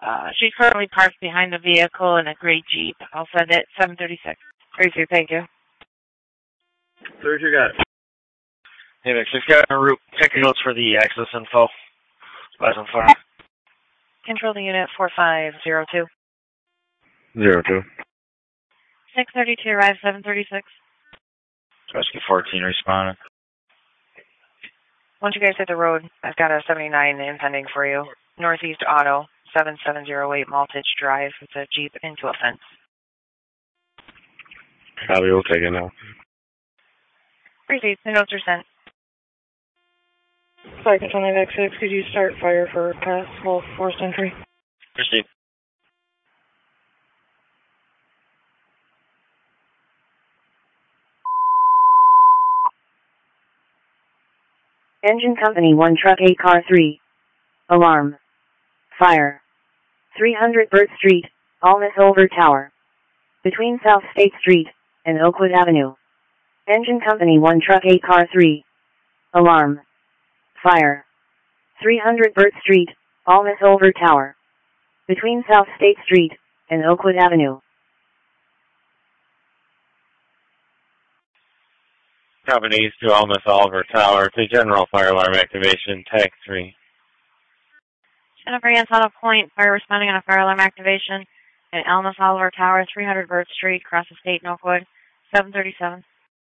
She's currently parked behind the vehicle in a gray Jeep. I'll send it 736. 32, thank you. 32, got it. Hey, Vic, 6 got en route. Taking notes for the access info. Spies on fire. Control the unit 4502. 02. 632, arrive 736. Rescue 14 responding. Once you guys hit the road, I've got a 79 impending for you. Northeast Auto, 7708 Maltich Drive. It's a Jeep into a fence. Copy, we'll take it now. Proceed, the notes are sent. Fire Control 9X6, could you start fire for possible forced entry? Proceed. Engine Company 1 Truck 8 Car 3. Alarm. Fire. 300 Burt Street, Almas Over Tower. Between South State Street and Oakwood Avenue. Engine Company 1 Truck 8 Car 3. Alarm. Fire. 300 Burt Street, Almas Over Tower. Between South State Street and Oakwood Avenue. Companies to Almas Oliver Tower to general fire alarm activation, tag 3. Jennifer Yance Auto Point, fire responding on a fire alarm activation at Almas Oliver Tower, 300 Burt Street, across the state in Oakwood, 737.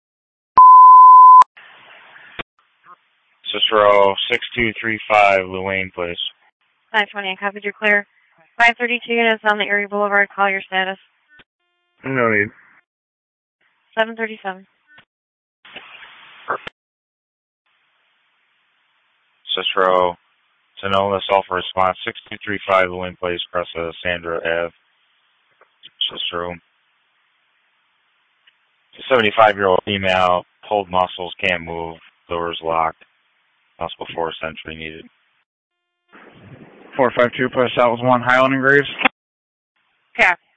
Cicero 6235, Luane, please. 520, I copied you clear. 532 units on the Erie Boulevard, call your status. No need. 737. Cicero, Sonoma, Sulphur Response, 6235, Luane Place, across Sandra Ave. Cicero. 75-year-old female, pulled muscles, can't move, doors locked. Possible force entry needed. 452, push out was 1, Highland and Graves. Yeah.